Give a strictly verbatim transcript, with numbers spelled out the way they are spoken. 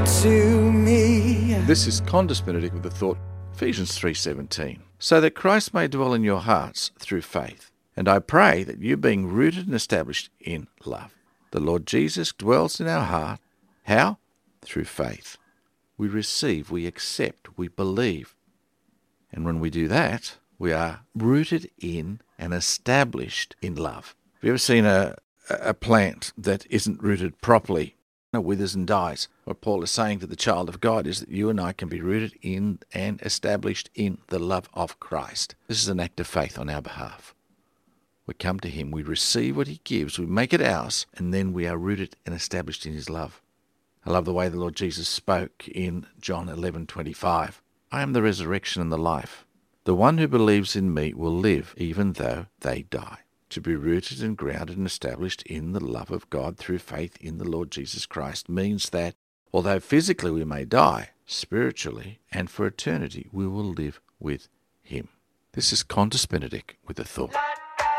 to me. This is Condis Benedict with the thought, Ephesians three seventeen. So that Christ may dwell in your hearts through faith. And I pray that you, being rooted and established in love. The Lord Jesus dwells in our heart. How? Through faith. We receive, we accept, we believe. And when we do that, we are rooted in and established in love. Have you ever seen a, a plant that isn't rooted properly? It withers and dies. What Paul is saying to the child of God is that you and I can be rooted in and established in the love of Christ. This is an act of faith on our behalf. We come to him, we receive what he gives, we make it ours, and then we are rooted and established in his love. I love the way the Lord Jesus spoke in John eleven twenty-five. I am the resurrection and the life. The one who believes in me will live even though they die. To be rooted and grounded and established in the love of God through faith in the Lord Jesus Christ means that, although physically we may die, spiritually and for eternity we will live with him. This is Condis Benedict with a thought.